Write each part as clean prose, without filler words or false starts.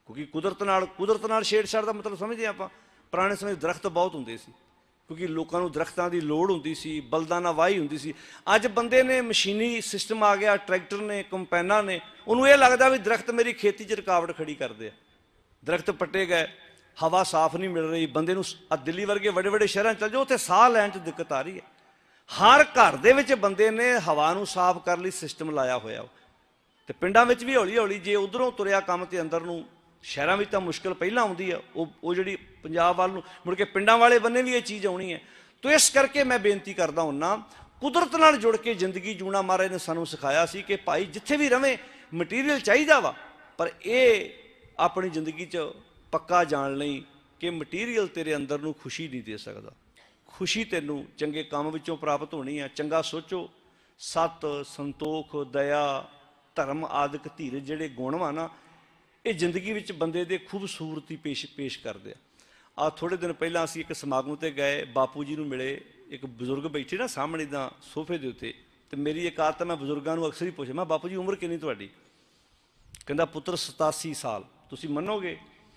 क्योंकि कुदरत नाल छेड़छाड़ का मतलब समझते आप। पुराने समय दरख्त बहुत होंगे सी, क्योंकि लोगों को दरख्तों की लोड़ होंदी सी, बलदां नाल वाही होंदी सी। अज बंदे ने मशीनी सिस्टम आ गया, ट्रैक्टर ने, कंपैनां ने, उन्होंने ये लगता भी दरख्त मेरी खेती च रुकावट खड़ी करते हैं। दरख्त पट्टे गए, हवा साफ नहीं मिल रही, बंदे नूं दिल्ली वर्गे बड़े बड़े शहरों चल जाओ, उत्थे साह लैण च दिक्कत आ रही है। हर घर दे विच बंदे ने हवा नूं साफ करने लई सिस्टम लाया होया। तो पिंडां विच भी हौली हौली जे उधरों तुरिया काम ते अंदर नूं, शहरां विच तां मुश्किल पहिलां आउंदी है, वो जिहड़ी पंजाब वाल नूं मुड़ के पिंडां वाले बन्ने भी ये चीज़ आउणी है। तो इस करके मैं बेनती करदा हुन्ना, कुदरत नाल जुड़ के जिंदगी जूना महाराज ने सानूं सिखाया सी कि भाई जिथे भी रवें मटीरियल चाहिदा वा, पर ये अपनी जिंदगी च पक्का जान लई कि मटीरियल तेरे अंदर नूं खुशी नहीं दे सकदा। खुशी तेनूं चंगे काम विचों प्राप्त होनी है। चंगा सोचो, सत, संतोख, दया, धर्म आदि धीरज जिहड़े गुण वा ना, ये जिंदगी विच बंदे दे खूबसूरती पेश करदे आ। थोड़े दिन पहलां असीं एक समागम ते गए, बापू जी नूं मिले, एक बजुर्ग बैठे ना सामने दा सोफे दे उत्ते, ते मेरी एक आदत मैं बजुर्गां नूं अक्सर ही पुछदा, मैं बापू जी उम्र किन्नी तुहाडी? कहंदा पुत्र 87 साल। तुसीं मन्नोगे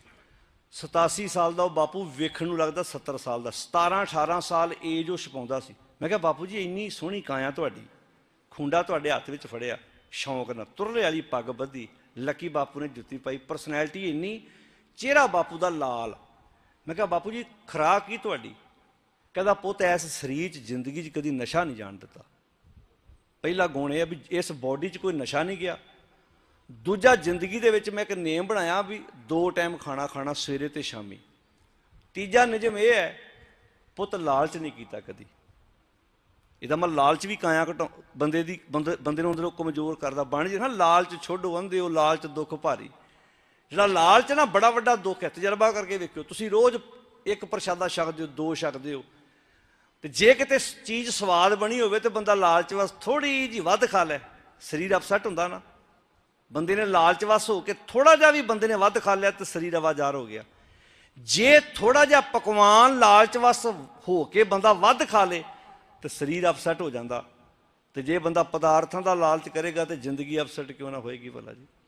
87 साल का बापू वेखण नूं लगदा 70 साल का। 17-18 साल एज वो छपाउंदा सी। मैं कहा बापू जी इन्नी सोहनी काया तुहाडी, खुंडा तुहाडे हत्थ विच फड़िया, शौक नाल तुरले वाली पग बद्धी, लकी बापू ने जुत्ती पाई, परसनैलिटी इन्नी, चेहरा बापू का लाल। मैं कहा बापू जी खुराक की तुहाडी? कहता पुत इस शरीर च जिंदगी च कभी नशा नहीं जान दिता। पहला गुण यह भी इस बॉडी च कोई नशा नहीं गया। दूजा जिंदगी दे विच मैं एक नेम बनाया भी 2 टाइम खाना खाना, सवेरे ते शामी। तीजा निजम यह है पुत लालच नहीं किया कदी। ਇਹਦਾ मैं लालच भी काया घटा बंदे नूं अंदरों कमजोर करदा। बण जी ना लालच छोड़ो अंधे हो, लालच दुख भारी। जिहड़ा लालच ना बड़ा वड्डा दुख है। तजर्बा करके वेखियो, तुसीं रोज़ एक प्रशादा छकदे हो, 2 छकदे हो, तो जे किते चीज़ स्वाद बनी होवे तो बंदा लालच वस थोड़ी जी वध खा लै, शरीर अपसैट हुंदा ना। बंदे ने लालच वस हो के थोड़ा जा भी बंदे ने वध खा लिया तो शरीर आवाजार हो गया। जे थोड़ा जा पकवान लालच वस हो के बंदा वध खा ले तो शरीर अपसैट हो जाता। तो जे बंदा पदार्थों का लालच करेगा तो जिंदगी अपसैट क्यों ना होएगी भला जी।